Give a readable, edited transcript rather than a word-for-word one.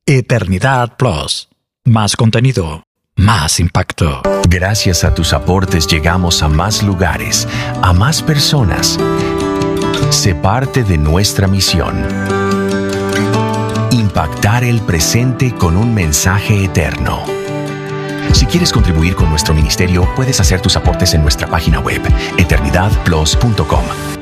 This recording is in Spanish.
Eternidad Plus. Más contenido, más impacto. Gracias a tus aportes llegamos a más lugares, a más personas. Sé parte de nuestra misión. Impactar el presente con un mensaje eterno. Si quieres contribuir con nuestro ministerio, puedes hacer tus aportes en nuestra página web, eternidadplus.com.